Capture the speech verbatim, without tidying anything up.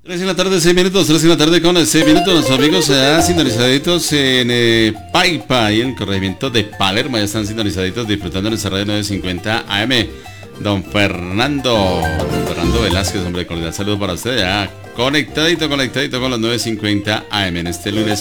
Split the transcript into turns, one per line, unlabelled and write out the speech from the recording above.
tres de la tarde, seis minutos, tres de la tarde con seis minutos. Nuestros amigos ya sintonizaditos en eh, Paipa y en el corregimiento de Palermo. Ya están sintonizaditos disfrutando en nuestra radio novecientos cincuenta A M. Don Fernando, don Fernando Velázquez, hombre, cordial saludo para usted. Ya conectadito, conectadito con los novecientos cincuenta A M en este lunes